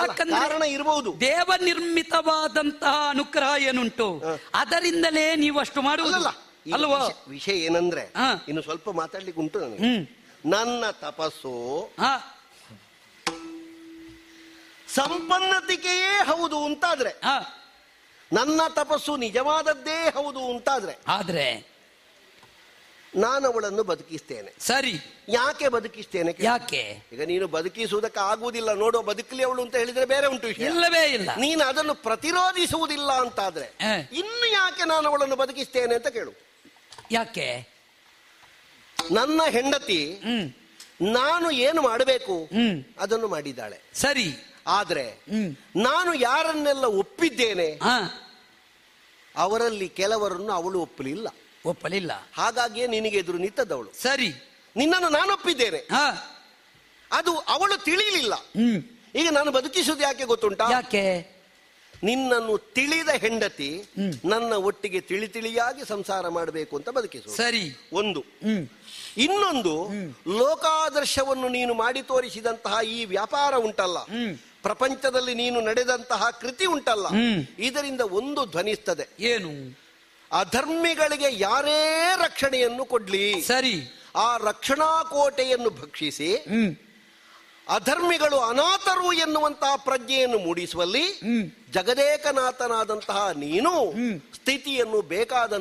ಯಾಕಂದ್ರೆ ಕಾರಣ ಇರಬಹುದು. ದೇವ ನಿರ್ಮಿತವಾದಂತಹ ಅನುಗ್ರಹ ಏನುಂಟು ಅದರಿಂದಲೇ ನೀವು ಅಷ್ಟು ಮಾಡುವುದಲ್ಲ ಅಲ್ವಾ? ವಿಷಯ ಏನಂದ್ರೆ ಇನ್ನು ಸ್ವಲ್ಪ ಮಾತಾಡ್ಲಿಕ್ಕೆ ಉಂಟು ನನಗೆ. ನನ್ನ ತಪಸ್ಸು ಸಂಪನ್ನತಿಕೆಯೇ ಹೌದು ಅಂತಾದ್ರೆ, ನನ್ನ ತಪಸ್ಸು ನಿಜವಾದದ್ದೇ ಹೌದು ಅಂತಾದ್ರೆ, ಆದ್ರೆ ನಾನು ಅವಳನ್ನು ಬದುಕಿಸ್ತೇನೆ. ಸರಿ, ಯಾಕೆ ಬದುಕಿಸ್ತೇನೆ? ಯಾಕೆ? ಈಗ ನೀನು ಬದುಕಿಸುವುದಕ್ಕೆ ಆಗುವುದಿಲ್ಲ, ನೋಡುವ ಬದುಕಲಿ ಅವಳು ಅಂತ ಹೇಳಿದ್ರೆ ಬೇರೆ ಉಂಟು ವಿಷಯ. ಇಲ್ಲವೇ ಇಲ್ಲ. ನೀನು ಅದನ್ನು ಪ್ರತಿರೋಧಿಸುವುದಿಲ್ಲ ಅಂತಾದ್ರೆ ಇನ್ನು ಯಾಕೆ ನಾನು ಅವಳನ್ನು ಬದುಕಿಸ್ತೇನೆ ಅಂತ ಕೇಳು. ಯಾಕೆ? ನನ್ನ ಹೆಂಡತಿ ನಾನು ಏನು ಮಾಡಬೇಕು ಅದನ್ನು ಮಾಡಿದ್ದಾಳೆ. ಸರಿ, ಆದ್ರೆ ನಾನು ಯಾರನ್ನೆಲ್ಲ ಒಪ್ಪಿದ್ದೇನೆ ಅವರಲ್ಲಿ ಕೆಲವರನ್ನು ಅವಳು ಒಪ್ಪಲಿಲ್ಲ. ಹಾಗಾಗಿಯೇ ನಿನಗೆ ಎದುರು ನಿಂತದ್ದವಳು. ಸರಿ, ನಿನ್ನನ್ನು ನಾನು ಒಪ್ಪಿದ್ದೇನೆ, ಅದು ಅವಳು ತಿಳಿಯಲಿಲ್ಲ. ಈಗ ನಾನು ಬದುಕಿಸುವುದು ಯಾಕೆ ಗೊತ್ತುಂಟಾ? ಯಾಕೆ? ನಿನ್ನನ್ನು ತಿಳಿದ ಹೆಂಡತಿ ನನ್ನ ಒಟ್ಟಿಗೆ ತಿಳಿಯಾಗಿ ಸಂಸಾರ ಮಾಡಬೇಕು ಅಂತ ಬದುಕಿಸು. ಸರಿ, ಒಂದು. ಇನ್ನೊಂದು, ಲೋಕಾದರ್ಶವನ್ನು ನೀನು ಮಾಡಿ ತೋರಿಸಿದಂತಹ ಈ ವ್ಯಾಪಾರ ಉಂಟಲ್ಲ, ಪ್ರಪಂಚದಲ್ಲಿ ನೀನು ನಡೆದಂತಹ ಕೃತಿ ಉಂಟಲ್ಲ, ಇದರಿಂದ ಒಂದು ಧ್ವನಿಸ್ತದೆ. ಏನು? ಅಧರ್ಮಿಗಳಿಗೆ ಯಾರೇ ರಕ್ಷಣೆಯನ್ನು ಕೊಡ್ಲಿ, ಸರಿ, ಆ ರಕ್ಷಣಾ ಕೋಟೆಯನ್ನು ಭಕ್ಷಿಸಿ ಅಧರ್ಮಿಗಳು ಅನಾಥರು ಎನ್ನುವಂತಹ ಪ್ರಜ್ಞೆಯನ್ನು ಮೂಡಿಸುವಲ್ಲಿ ಜಗದೇಕನಾಥನಾದಂತಹ ನೀನು ಸ್ಥಿತಿಯನ್ನು ಬೇಕಾದ